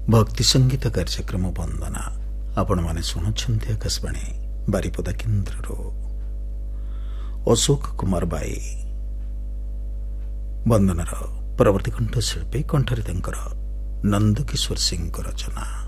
भक्ति संगीत कार्यक्रम वंदना आपण माने शुणुछंती आकाशवाणी बारिपदा केन्द्र अशोक कुमार बाई वंदनार परवर्ती कंठशिल्पी कंठरे नंदकिशोर सिंह रचना।